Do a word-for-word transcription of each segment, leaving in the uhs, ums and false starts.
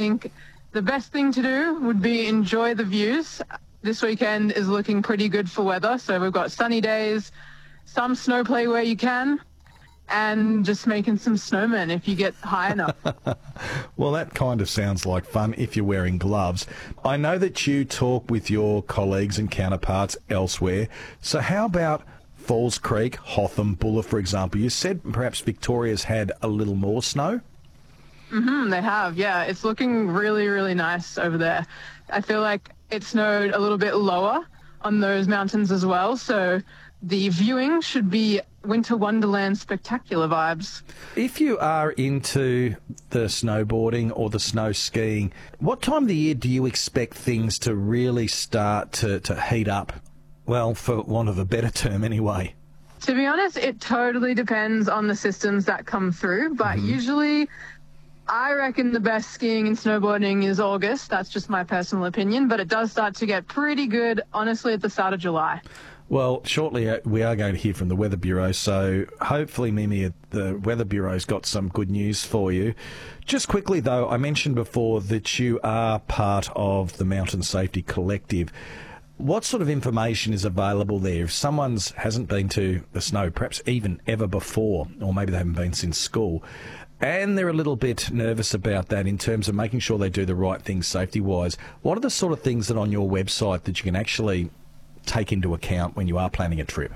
think the best thing to do would be enjoy the views. This weekend is looking pretty good for weather, so we've got sunny days, some snow play where you can, and just making some snowmen if you get high enough. Well, that kind of sounds like fun if you're wearing gloves. I know that you talk with your colleagues and counterparts elsewhere, so how about Falls Creek, Hotham, Bulla, for example? You said perhaps Victoria's had a little more snow? Mm-hmm, they have, yeah. It's looking really, really nice over there. I feel like it snowed a little bit lower on those mountains as well, so the viewing should be Winter Wonderland spectacular vibes. If you are into the snowboarding or the snow skiing, what time of the year do you expect things to really start to, to heat up? Well, for want of a better term anyway. To be honest, it totally depends on the systems that come through, but mm-hmm. usually I reckon the best skiing and snowboarding is August. That's just my personal opinion, but it does start to get pretty good, honestly, at the start of July. Well, shortly uh, we are going to hear from the Weather Bureau, so hopefully, Mimi, the Weather Bureau's got some good news for you. Just quickly, though, I mentioned before that you are part of the Mountain Safety Collective. What sort of information is available there? If someone hasn't been to the snow, perhaps even ever before, or maybe they haven't been since school, and they're a little bit nervous about that in terms of making sure they do the right things safety-wise, what are the sort of things that on your website that you can actually take into account when you are planning a trip?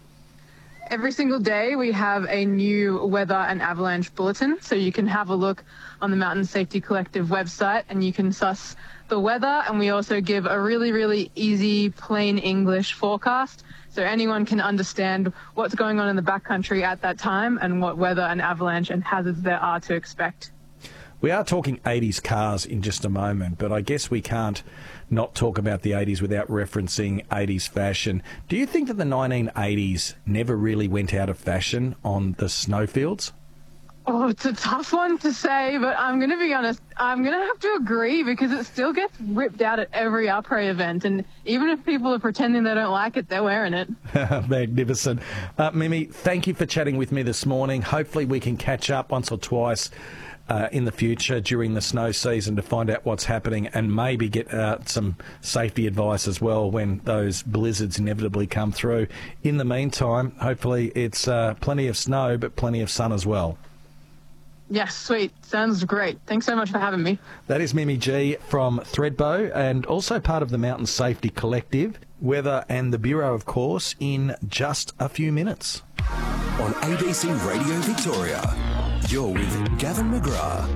Every single day we have a new weather and avalanche bulletin, so you can have a look on the Mountain Safety Collective website and you can suss the weather, and we also give a really, really easy, plain English forecast so anyone can understand what's going on in the backcountry at that time and what weather and avalanche and hazards there are to expect. We are talking eighties cars in just a moment, but I guess we can't not talk about the eighties without referencing eighties fashion. Do you think that the nineteen eighties never really went out of fashion on the snowfields? Oh, it's a tough one to say, but I'm going to be honest, I'm going to have to agree because it still gets ripped out at every après event, and even if people are pretending they don't like it, they're wearing it. Magnificent. Uh, Mimi, thank you for chatting with me this morning. Hopefully we can catch up once or twice Uh, in the future during the snow season to find out what's happening and maybe get uh, some safety advice as well when those blizzards inevitably come through. In the meantime, hopefully it's uh, plenty of snow but plenty of sun as well. Yes, sweet. Sounds great. Thanks so much for having me. That is Mimi G from Thredbo and also part of the Mountain Safety Collective, Weather and the Bureau, of course, in just a few minutes. On A B C Radio Victoria, you're with Gavin McGrath.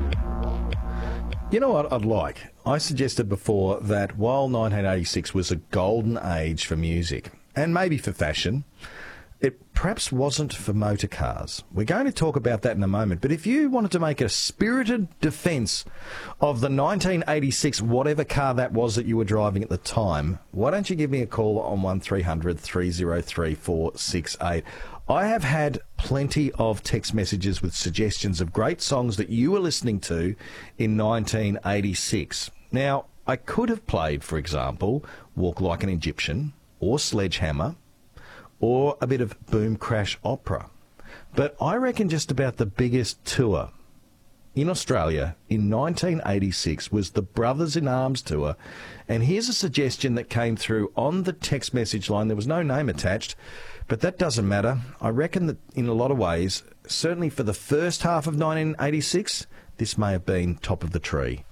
You know what I'd like? I suggested before that while nineteen eighty-six was a golden age for music, and maybe for fashion, it perhaps wasn't for motor cars. We're going to talk about that in a moment, but if you wanted to make a spirited defence of the nineteen eighty-six, whatever car that was that you were driving at the time, why don't you give me a call on one three hundred, three oh three, four six eight. I have had plenty of text messages with suggestions of great songs that you were listening to in nineteen eighty-six. Now, I could have played, for example, Walk Like an Egyptian, or Sledgehammer, or a bit of Boom Crash Opera. But I reckon just about the biggest tour in Australia in nineteen eighty-six was the Brothers in Arms tour. And here's a suggestion that came through on the text message line. There was no name attached, but that doesn't matter. I reckon that in a lot of ways, certainly for the first half of nineteen eighty-six, this may have been top of the tree.